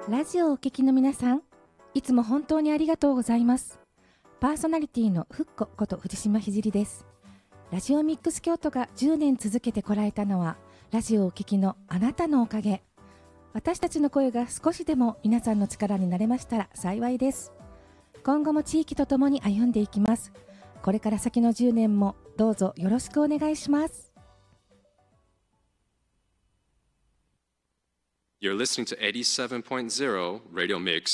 ラジオをお聞きの皆さん、いつも本当にありがとうございます。パーソナリティのふっここと藤島ひじりです。ラジオミックス京都が10年続けてこられたのは、ラジオをお聞きのあなたのおかげ。私たちの声が少しでも皆さんの力になれましたら幸いです。今後も地域とともに歩んでいきます。これから先の10年もどうぞよろしくお願いします。 You're listening to 87.0 Radio Mix